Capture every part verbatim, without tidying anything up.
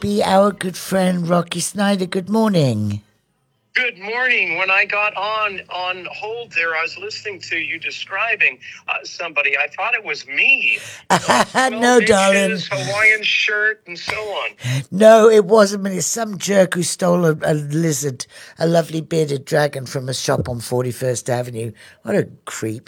be our good friend Rocky Snyder. Good morning. Good morning. When I got on on hold there, I was listening to you describing uh, somebody. I thought it was me. Uh, No, twelve darling. inches, Hawaiian shirt, and so on. No, it wasn't me. It's some jerk who stole a, a lizard, a lovely bearded dragon from a shop on forty-first Avenue. What a creep.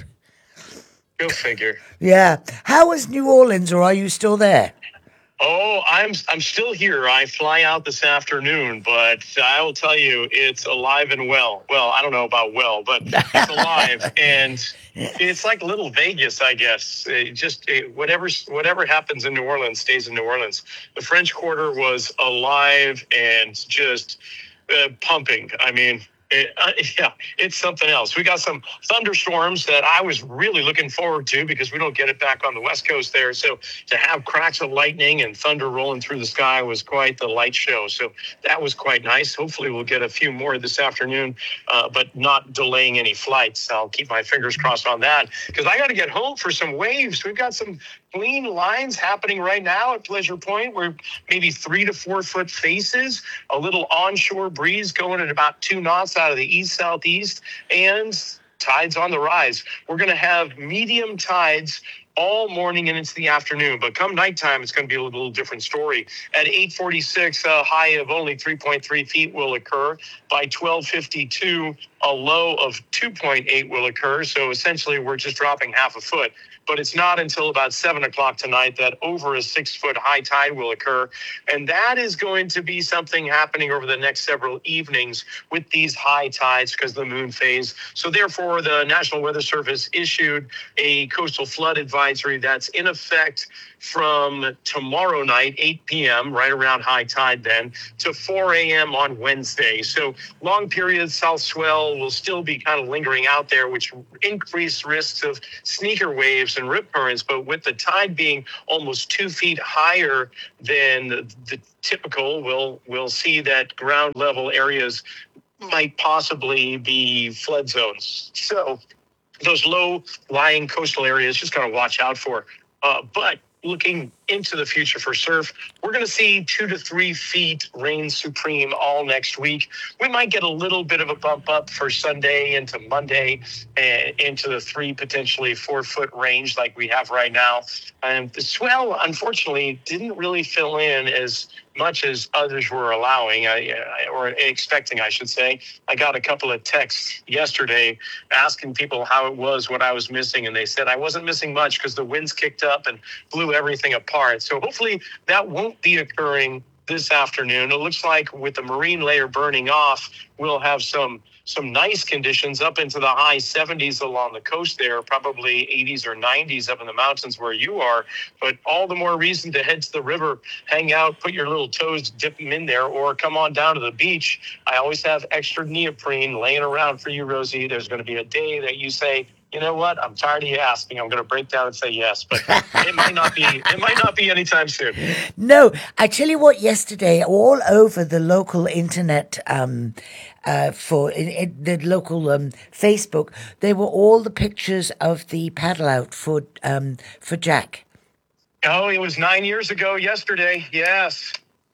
Go figure. Yeah. How was New Orleans, or are you still there? Oh, I'm I'm still here. I fly out this afternoon, but I will tell you, it's alive and well. Well, I don't know about well, but it's alive, and it's like little Vegas, I guess. It just it, whatever whatever happens in New Orleans stays in New Orleans. The French Quarter was alive and just uh, pumping. I mean. It, uh, yeah, it's something else. We got some thunderstorms that I was really looking forward to because we don't get it back on the West Coast there. So to have cracks of lightning and thunder rolling through the sky was quite the light show. So that was quite nice. Hopefully we'll get a few more this afternoon, uh, but not delaying any flights. I'll keep my fingers crossed on that because I got to get home for some waves. We've got some clean lines happening right now at Pleasure Point. We're maybe three to four foot faces, a little onshore breeze going at about two knots out of the east southeast, and tides on the rise. We're going to have medium tides all morning and into the afternoon, but come nighttime, it's going to be a little different story. At eight forty-six, a high of only three point three feet will occur. By twelve fifty-two, a low of two point eight will occur. So essentially, we're just dropping half a foot. But it's not until about seven o'clock tonight that over a six-foot high tide will occur. And that is going to be something happening over the next several evenings with these high tides because of the moon phase. So therefore, the National Weather Service issued a coastal flood advisory that's in effect from tomorrow night, eight p.m., right around high tide then, to four a.m. on Wednesday. So long periods, south swell will still be kind of lingering out there, which increase risks of sneaker waves and rip currents. But with the tide being almost two feet higher than the typical, we'll, we'll see that ground level areas might possibly be flood zones. So those low-lying coastal areas, just got to watch out for. Uh, but looking into the future for surf, we're going to see two to three feet reign supreme all next week. We might get a little bit of a bump up for Sunday into Monday and into the three, potentially four foot range like we have right now. And the swell, unfortunately, didn't really fill in as much as others were allowing, I, or expecting, I should say. I got a couple of texts yesterday asking people how it was, what I was missing, and they said I wasn't missing much because the winds kicked up and blew everything apart. So hopefully that won't be occurring this afternoon. It looks like with the marine layer burning off, we'll have some some nice conditions up into the high seventies along the coast there, probably eighties or nineties up in the mountains where you are. But all the more reason to head to the river, hang out, put your little toes, dip them in there, or come on down to the beach. I always have extra neoprene laying around for you, Rosie. There's going to be a day that you say, you know what? I'm tired of you asking. I'm going to break down and say yes, but it might not be. It might not be anytime soon. No, I tell you what. Yesterday, all over the local internet, um, uh, for in, in the local um, Facebook, there were all the pictures of the paddle out for um for Jack. Oh, it was nine years ago yesterday. Yes,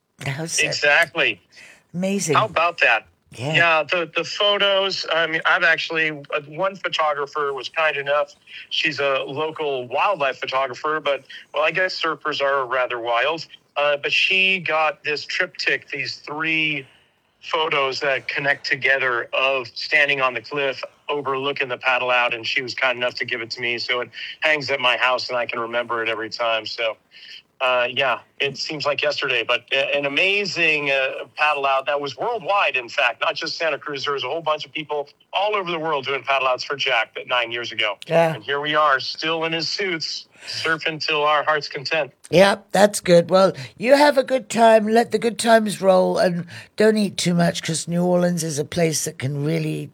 exactly. Amazing. How about that? Yeah. yeah, the, the photos, I mean, I've actually, uh, one photographer was kind enough. She's a local wildlife photographer, but, well, I guess surfers are rather wild. Uh, but she got this triptych, these three photos that connect together of standing on the cliff overlooking the paddle out, and she was kind enough to give it to me. So it hangs at my house, and I can remember it every time. So Uh, yeah, it seems like yesterday, but an amazing uh, paddle out that was worldwide, in fact, not just Santa Cruz. There was a whole bunch of people all over the world doing paddle outs for Jack that nine years ago. Yeah. And here we are, still in his suits, surfing till our heart's content. Yeah, that's good. Well, you have a good time. Let the good times roll, and don't eat too much because New Orleans is a place that can really,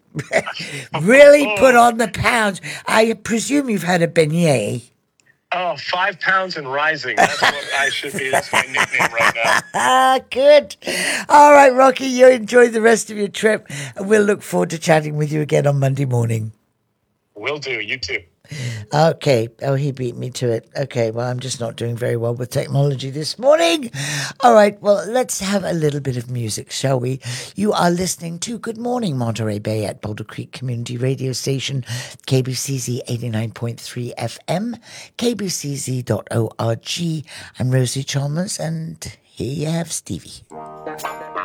really put on the pounds. I presume you've had a beignet. Oh, five pounds and rising. That's what I should be. That's my nickname right now. Ah, good. All right, Rocky, you enjoy the rest of your trip. And we'll look forward to chatting with you again on Monday morning. Will do. You too. Okay. Oh, he beat me to it. Okay. Well, I'm just not doing very well with technology this morning. All right. Well, let's have a little bit of music, shall we? You are listening to Good Morning Monterey Bay at Boulder Creek Community Radio Station, K B C Z eighty-nine point three F M, K B C Z dot org. I'm Rosie Chalmers, and here you have Stevie.